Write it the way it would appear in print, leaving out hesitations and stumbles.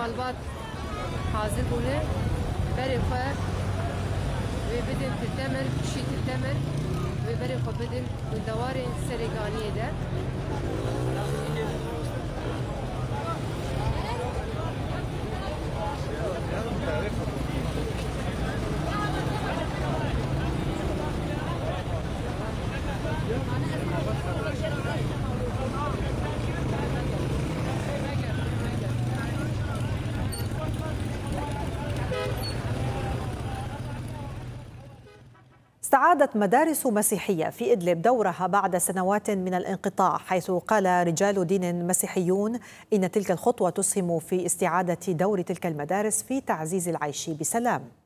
malbat hazır bune beri xwe ve bedin temen şit temen ve beri xwe bedin davarên serêganiyê de استعادت مدارس مسيحية في إدلب دورها بعد سنوات من الانقطاع، حيث قال رجال دين مسيحيون إن تلك الخطوة تسهم في استعادة دور تلك المدارس في تعزيز العيش بسلام.